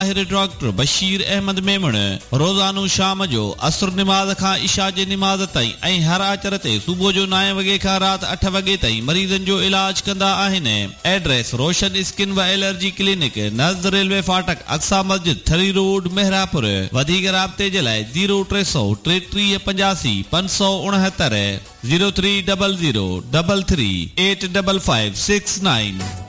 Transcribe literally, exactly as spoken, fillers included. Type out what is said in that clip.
माहिर डॉक्टर बशीर अहमद मेमण रोज़ानो शाम जो असर निमाज़ खां इशा जे निमाज़ ताईं ऐं हर आचर ते सुबुह जो नव वॻे खां राति अठ वॻे ताईं मरीज़नि जो इलाज कंदा आहिनि। एड्रेस रोशन स्किन व एलर्जी क्लिनिक नज़द रेलवे फाटक अक्सा मस्जिद थरी रोड मेहरापुर। वधीक राब्ते जे लाइ ज़ीरो टे सौ टेटीह पंजासी पंज सौ उणहतरि zero three zero zero double three eight double five six nine.